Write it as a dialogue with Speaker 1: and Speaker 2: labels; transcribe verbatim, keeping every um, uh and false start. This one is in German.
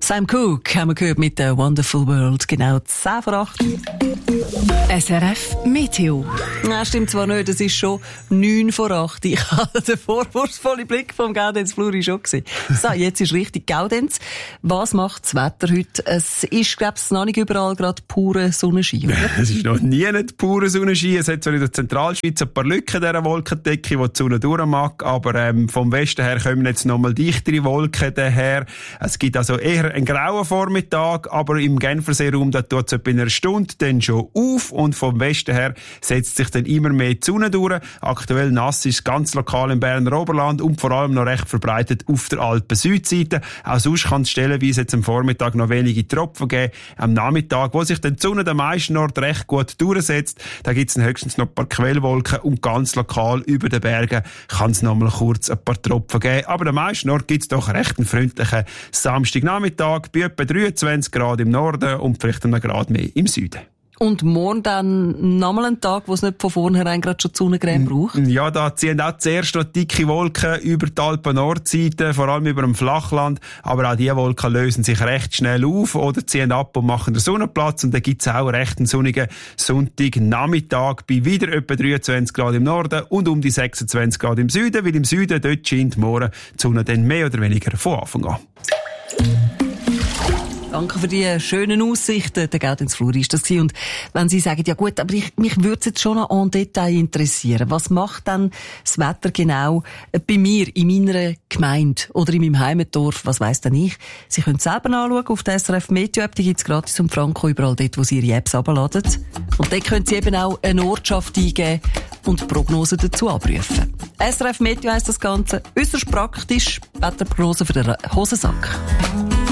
Speaker 1: Sam Cooke haben wir gehört mit der Wonderful World, genau zehn vor acht.
Speaker 2: S R F Meteo.
Speaker 1: Nein, stimmt zwar nicht, es ist schon neun vor acht. Ich hatte den vorwurfsvollen Blick vom Gaudenz Fluri schon gesehen. So, jetzt ist richtig Gaudenz. Was macht das Wetter heute? Es ist, glaube ich, noch nicht überall gerade pure Sonnenschein, oder?
Speaker 3: Es ist noch nie nicht pure Sonnenschein. Es hat zwar in der Zentralschweiz ein paar Lücken dieser Wolkendecke, wo die Sonne durch mag, aber ähm, vom Westen her kommen jetzt nochmal dichtere Wolken daher. Es gibt also eher einen grauen Vormittag, aber im Genferseeraum, da tut es etwa in einer Stunde dann schon auf und vom Westen her setzt sich dann immer mehr die Sonne durch. Aktuell nass ist es ganz lokal im Berner Oberland und vor allem noch recht verbreitet auf der Alpen-Südseite. Auch sonst kann es stellenweise jetzt am Vormittag noch wenige Tropfen geben. Am Nachmittag, wo sich dann die Sonne am meisten Ort recht gut durchsetzt, da gibt es höchstens noch ein paar Quellwolken und ganz lokal über den Bergen kann es noch mal kurz ein paar Tropfen geben. Aber am meisten Ort gibt es doch recht einen freundlichen Samstagnachmittag bei etwa dreiundzwanzig Grad im Norden und vielleicht einen Grad mehr im Süden.
Speaker 1: Und morgen dann nochmal ein Tag, wo es nicht von vornherein gerade schon die Sonnencreme braucht?
Speaker 3: Ja, da ziehen auch zuerst noch dicke Wolken über die Alpen-Nordseite, vor allem über dem Flachland. Aber auch diese Wolken lösen sich recht schnell auf oder ziehen ab und machen den Sonnenplatz. Und dann gibt's auch recht einen sonnigen Sonntagnachmittag bei wieder etwa dreiundzwanzig Grad im Norden und um die sechsundzwanzig Grad im Süden, weil im Süden dort scheint morgen die Sonne dann mehr oder weniger von Anfang an.
Speaker 1: Danke für die schönen Aussichten. Der Gaudenz Fluri ist das gewesen. Und wenn Sie sagen, ja gut, aber ich, mich würde es jetzt schon noch en Detail interessieren. Was macht dann das Wetter genau bei mir, in meiner Gemeinde oder in meinem Heimatdorf? Was weiss denn ich? Sie können es selber anschauen auf der S R F Meteo App. Die gibt's gratis um Franco überall dort, wo Sie Ihre Apps herunterladen. Und dort können Sie eben auch eine Ortschaft eingeben und Prognosen dazu abrufen. S R F Meteo heisst das Ganze. Äusserst praktisch. Wetterprognose für den Hosensack.